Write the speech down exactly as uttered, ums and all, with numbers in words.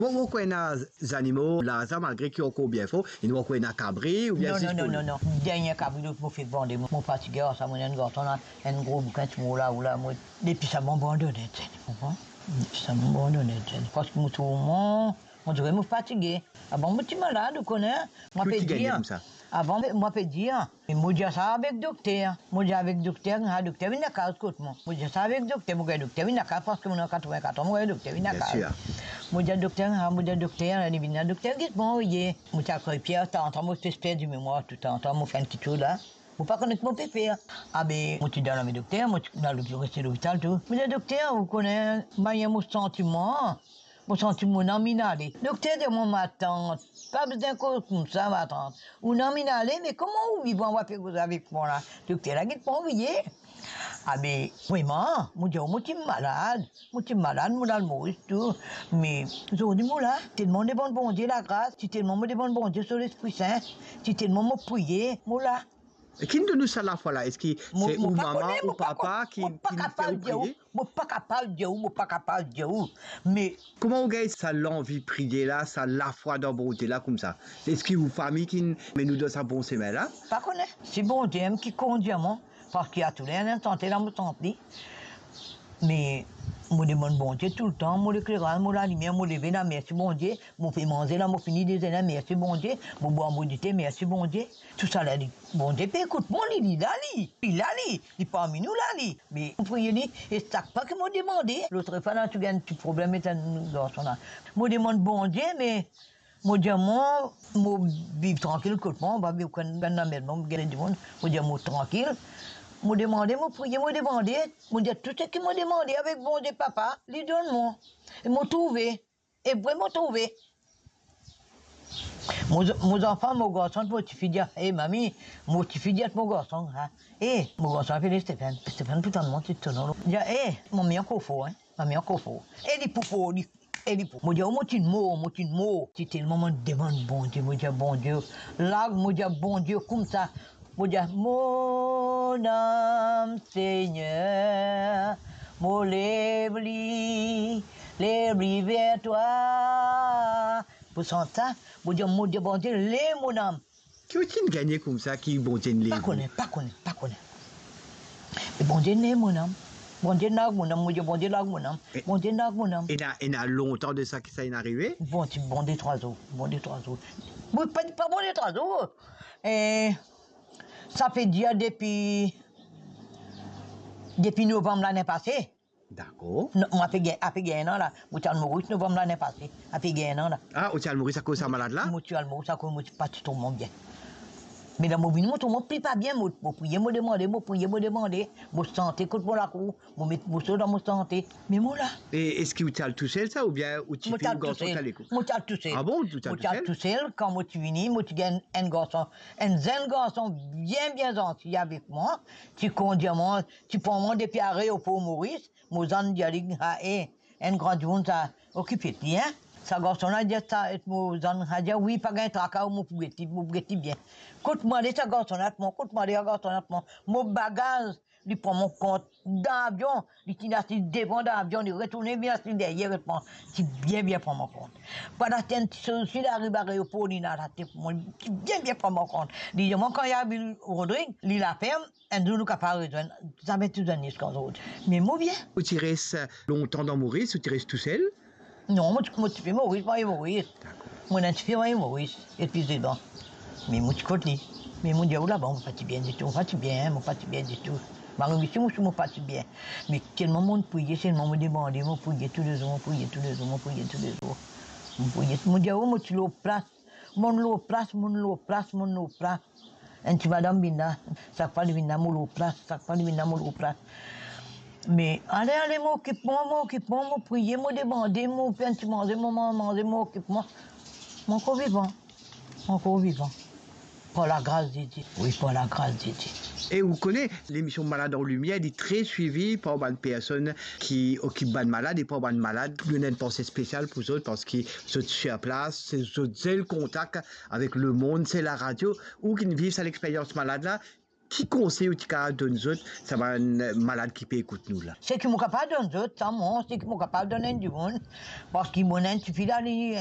Vous vous connaissez les animaux, là, ça, malgré qu'ils ont bien faux, ils vous connaissez cabri ou bien non, non, non, non, non. Dernier cabri, je me fais vendre. Mon fatigué, ça m'a un garçon là, un gros bouquin, tu m'as là ou là, moi. Depuis ça m'a abandonné, tu comprends? Depuis ça m'a abandonné, parce que moi, tout le monde, on dirait que je suis fatigué. Avant, je suis malade, vous connaissez? Moi, je peux dire. Avant, moi, je peux dire. Mais moi, je dis ça avec le docteur. Moi, je dis avec le docteur, le docteur, il n'a qu'à écouter moi. Moi, je dis ça avec le docteur, moi, le docteur, il n'a qu'à, parce que moi, quatre-vingt-quatre ans, moi, le docteur, il n'a qu'à. Moi, je dis docteur, moi, je dis docteur, il dit docteur, qu'est-ce que moi, oui. Moi, je dis Pierre, t'entends, moi, je t'espère du mémoire tout le temps, moi, je fais un petit tour là. Vous ne pas connaître mon pépé. Ah ben, moi, je suis dans le docteur, moi, je suis dans l'hôpital, tout. Mais le docteur, vous connaissez, il y a mon sentiment. Mon sentiment nominal. Docteur de mon ma tante, pas besoin de comme ça, ma tante. Ou nominal, mais comment vous vivez vous avec moi là? Docteur, là, qu'est-ce que vous voyez? Ah ben, vraiment, moi, je suis malade. Moi, je suis malade, moi, je suis tout. Mais, aujourd'hui, moi, là, tellement de bon bon Dieu, la grâce, si tellement de bon bon Dieu sur l'Esprit Saint, si tellement de prier, moi, là. Et qui nous donne ça la fois là? Est-ce que c'est ou maman ou papa qui nous fait prier? Je ne suis pas capable de dire, je ne suis pas capable de dire. Mais comment vous gagnez ça l'envie de prier là, ça la foi dans bon Dieu là comme ça? Est-ce que vous famille qui mais nous donne ça bon semaine là? Pas connaît. C'est bon Dieu qui conduit moi parce qu'il y a tous les instants là me tenter. Mais je demande bon Dieu tout le temps, je l'éclairage, je la lumière, je lever la merci bon Dieu, je fais manger là, je finis des années, merci bon Dieu, je bois mon thé, merci bon Dieu. Tout ça là, bon Dieu, écoute, mon lit, là, li, il là, li, il parmi nous là, li. Mais on prie ni, et ça pas que m'a demandé. L'autre fois là, tu gagnes un petit problème avec un garçon là. Je demande bon Dieu, mais moi dis moi, moi vivre tranquille, écoute moi, on va vivre quand on a mer, on gagne du monde, moi dis moi tranquille. Je demandé, je prié, je demandé, je dis tout ce qu'il m'a demandé avec bon Dieu papa, lui donne-moi. Et m'a trouvé, et vraiment trouvé. Mon enfant, mon garçon, mon petit fille, hé mamie, mon petit fille, mon garçon, hé, mon garçon appelé Stéphane, Stéphane, putain de moi, tu te donnes. Il dit, hé, mon meilleur coffre, hein, mon meilleur coffre. Et les poupons, et les poupons. Je dis, oh, mon petit mot, mon petit mot. C'était le moment de demander bon Dieu, je dis, bon Dieu. Là, je dis, bon Dieu, comme ça. Je dis, mon âme, Seigneur, mon lève-li, lève-li vers toi. Pour ça, je dis, mon Dieu, bon Dieu, lève mon âme. Qui ont-ils gagné comme ça, qui bon Dieu lève? Pas connaît, pas connaît, pas connaît. Mais bon Dieu, lève mon âme. Bon Dieu, lève mon âme, mon Dieu, bon Dieu, lève mon âme. Bon Dieu, lève mon âme. Et il y a longtemps de ça que ça est arrivé? Bon, tu bon des trois jours, bon des trois jours. Bon, pas, pas bon des trois jours. Et ça fait dire depuis, depuis novembre l'année passée. D'accord. On a fait gagner un an là. Moi, je suis Maurice novembre l'année passée. On a fait gagner un an là. Ah, au Maurice, à cause de sa malade là? Moi, je suis Maurice, à cause de pas tout le monde bien. Mais dans mon vie, moi, tout le monde ne pas bien. Moi, je prier, moi, demander, moi, prier, moi, demander. Moi, santé, écoute, moi, la cour. Moi, mettre mon dans mon santé. Mais moi, là. Et est-ce que vous avez tout seul, ça, ou bien ou tu fais un garçon à l'écoute? Moi, je tout seul. Ah bon, tu as tout seul? tout seul. Quand moi, tu viens, moi, tu gagnes un garçon, un jeune garçon bien, bien gentil avec moi. Tu conduis moi, tu prends moi depuis arrêt au Pont Maurice. Moi, j'en dis, un grand monde, ça occupé bien. Ça garçon-là dit ça, et moi, j'en dis, oui, pas gain tracas, moi, pour gâter, pour gâter bien. Écoute-moi, ça garçon-là, mon, écoute-moi, ça garçon-là, mon, mon bagage, il prend mon compte d'avion, il tient assis devant l'avion, il retourne bien assis derrière, il bien, bien prend mon compte. Pendant que tu suis arrivé à l'aéroport, il a bien, bien prend mon compte. Il dit, moi, quand il y a eu Rodrigue, il a ferme, un jour, nous n'a pas rejoindre. Ça va tout donner, ce qu'on a. Mais moi, bien. Ou tu restes longtemps dans Maurice, ou tu restes tout seul? Non, moi, je fais Maurice, moi, Maurice. Moi, je fais Maurice, et puis c'est bon. Mais moi, je continue. Mais mon Dieu, là-bas, on ne pas bien du tout, on ne pas bien, on ne pas bien du tout. Ma rémission, je ne pas bien. Mais tellement monde prier, c'est le moment de demander, on prier tous les jours, on prier tous les jours, on prier tous les jours. On prier. Mon Dieu, moi, tu l'as place. Mon l'eau place, mon l'eau place, mon l'eau place. Et tu vas dans le bina, ça fait le bina, mon l'eau place, ça fait le bina, mon l'eau place. Mais allez, allez, m'occupe-moi, m'occupe-moi, moi prier, moi demander, moi faire un petit manger, moi manger, moi occupe-moi. Mon corps vivant, mon corps vivant. Par la grâce de Dieu. Oui, par la grâce de Dieu. Et vous connaissez l'émission Malade en Lumière, elle est très suivie par une personne qui occupent de malade et par une malade. Nous avons une pensée spéciale pour eux parce qu'ils sont sur place, c'est le contact avec le monde, c'est la radio, ou qui vivent cette expérience malade là. qui conseille ou qui donne nous autres, ça va un malade qui peut écouter nous là. C'est qui sont capables de donner d'autres, ça, moi, c'est qui sont capables de donner du monde. Parce qu'ils m'ont suffit d'aller